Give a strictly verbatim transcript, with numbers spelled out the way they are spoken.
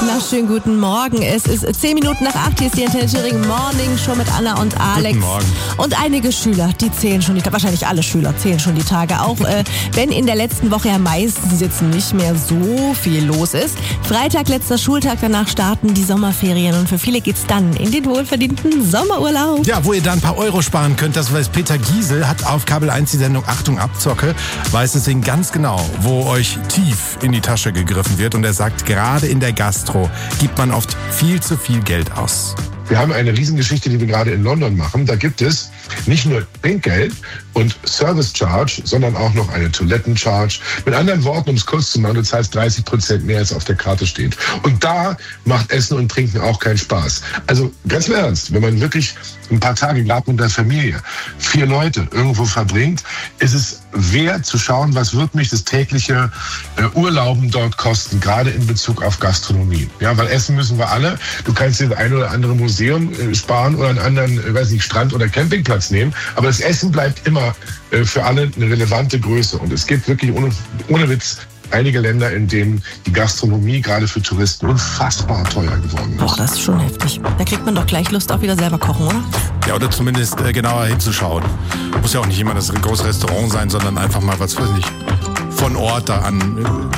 wunderschönen guten Morgen. Es ist zehn Minuten nach acht. Hier ist die Antenne Thüringen Morning Show mit Anna und Alex. Guten Morgen. Und einige Schüler, die zählen schon die Tage, wahrscheinlich alle Schüler zählen schon die Tage. Auch äh, wenn in der letzten Woche ja meistens jetzt nicht mehr so viel los ist. Freitag, letzter Schultag, danach starten die Sommerferien. Und für viele geht's dann in den wohlverdienten Sommerurlaub. Ja, wo ihr da ein paar Euro sparen könnt, das weiß Peter Giesel, hat auf Kabel eins die Sendung Achtung Abzocke, weiß deswegen ganz genau, wo euch tief in die Tasche gegriffen wird. Und er sagt, gerade in der Gastro gibt man oft viel zu viel Geld aus. Wir haben eine Riesengeschichte, die wir gerade in London machen. Da gibt es nicht nur Trinkgeld und Service Charge, sondern auch noch eine Toiletten-Charge. Mit anderen Worten, um es kurz zu machen, du zahlst dreißig Prozent mehr, als auf der Karte steht. Und da macht Essen und Trinken auch keinen Spaß. Also ganz im Ernst, wenn man wirklich ein paar Tage, gerade mit der Familie, vier Leute irgendwo verbringt, ist es wert zu schauen, was wird mich das tägliche äh, Urlauben dort kosten, gerade in Bezug auf Gastronomie. Ja, weil essen müssen wir alle. Du kannst dir das ein oder andere Museum äh, sparen oder einen anderen, äh, weiß nicht, Strand oder Campingplatz nehmen, aber das Essen bleibt immer äh, für alle eine relevante Größe. Und es gibt wirklich ohne, ohne Witz einige Länder, in denen die Gastronomie gerade für Touristen unfassbar teuer geworden ist. Boah, das ist schon heftig. Da kriegt man doch gleich Lust, auch wieder selber kochen, oder? Ja, oder zumindest äh, genauer hinzuschauen. Muss ja auch nicht immer das große Restaurant sein, sondern einfach mal, was weiß ich, von Ort da an